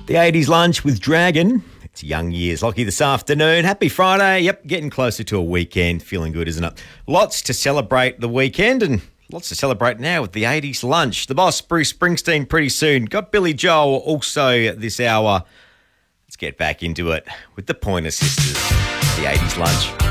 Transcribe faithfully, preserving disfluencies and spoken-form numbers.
The eighties lunch with Dragon. It's young years. Lockie this afternoon. Happy Friday. Yep, getting closer to a weekend. Feeling good, isn't it? Lots to celebrate the weekend and lots to celebrate now with the eighties lunch. The boss, Bruce Springsteen, pretty soon. Got Billy Joel also this hour. Let's get back into it with the Pointer Sisters. The eighties lunch.